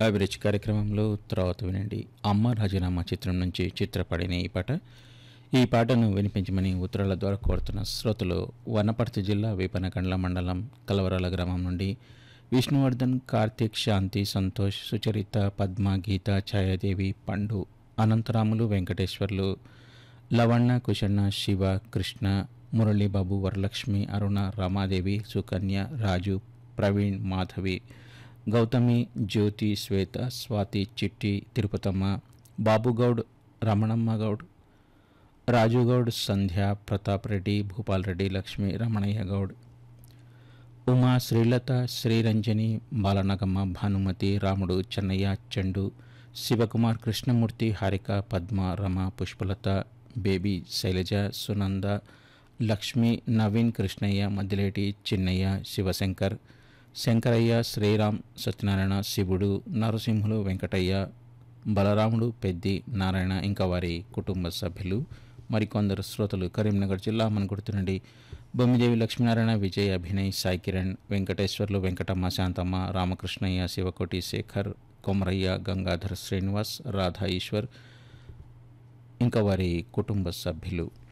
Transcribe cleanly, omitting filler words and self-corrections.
అభిరుచి కార్యక్రమంలో తర్వాత వినండి. అమ్మ రాజీనామా చిత్రం నుంచి చిత్రపడిన ఈ పాటను వినిపించమని ఉత్తరాల ద్వారా కోరుతున్న శ్రోతలు వనపర్తి జిల్లా వేపనకండ్ల మండలం కలవరాల గ్రామం నుండి విష్ణువర్ధన్, కార్తీక్, శాంతి, సంతోష్, సుచరిత, పద్మ, గీత, ఛాయాదేవి, పండు, అనంతరాములు, వెంకటేశ్వర్లు, లవణ్ణ, కుషన్న, శివ, కృష్ణ, మురళీబాబు, వరలక్ష్మి, అరుణ, రమాదేవి, సుకన్య, రాజు, ప్రవీణ్, మాధవి, గౌతమి, జ్యోతి, శ్వేత, స్వాతి, చిట్టి, తిరుపతమ్మ, బాబుగౌడ్, రమణమ్మ గౌడ్, రాజుగౌడ్, సంధ్య, ప్రతాప్ రెడ్డి, భూపాల్ రెడ్డి, లక్ష్మి, రమణయ్య గౌడ్, ఉమా, శ్రీలత, శ్రీరంజని, బాలనగమ్మ, భానుమతి, రాముడు, చెన్నయ్య, చండు, శివకుమార్, కృష్ణమూర్తి, హారిక, పద్మ, రమ, పుష్పలత, బేబీ, శైలజ, సునంద, లక్ష్మి, నవీన్, కృష్ణయ్య, మద్దిలేటి, చిన్నయ్య, శివశంకర్, శంకరయ్య, శ్రీరామ్, సత్యనారాయణ, శివుడు, నరసింహులు, వెంకటయ్య, బలరాముడు, పెద్ది, నారాయణ, ఇంకా వారి కుటుంబ సభ్యులు. మరికొందరు శ్రోతలు కరీంనగర్ జిల్లా మనుగుర్తు నుండి బొమ్మిదేవి, లక్ష్మీనారాయణ, విజయ్, అభినయ్, సాయి కిరణ్, వెంకటేశ్వర్లు, వెంకటమ్మ, శాంతమ్మ, రామకృష్ణయ్య, శివకోటి, శేఖర్, కొమరయ్య, గంగాధర్, శ్రీనివాస్, రాధా, ఈశ్వర్, ఇంకా వారి కుటుంబ సభ్యులు.